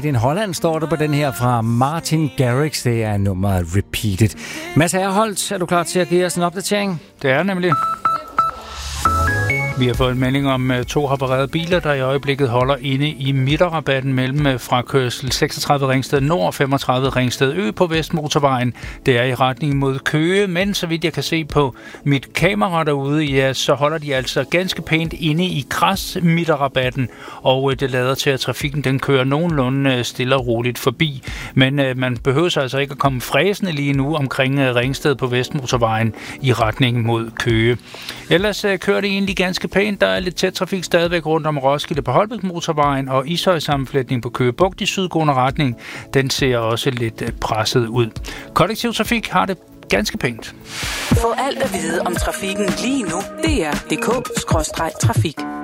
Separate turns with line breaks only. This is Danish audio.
Made in Holland står der på den her fra Martin Garrix. Det er nummeret Repeated. Mads Herholdt, er du klar til at give os en opdatering?
Det er nemlig. Vi har fået en melding om 2 havarerede biler, der i øjeblikket holder inde i midterrabatten mellem frakørsel 36 Ringsted Nord og 35 Ringsted Ø på Vestmotorvejen. Det er i retning mod Køge, men så vidt jeg kan se på mit kamera derude, ja, så holder de altså ganske pænt inde i Græs midterrabatten, og det lader til, at trafikken den kører nogenlunde stille og roligt forbi. Men man behøver så altså ikke at komme fræsende lige nu omkring Ringsted på Vestmotorvejen i retning mod Køge. Ellers kører det egentlig ganske pænt. Der er lidt tæt trafik stadigvæk rundt om Roskilde på Holbæk Motorvejen, og Ishøj-sammenflætning på Køge Bugt i sydgående retning, den ser også lidt presset ud. Kollektiv trafik har det ganske pænt.
Få alt at vide om trafikken lige nu. DR.dk/trafik.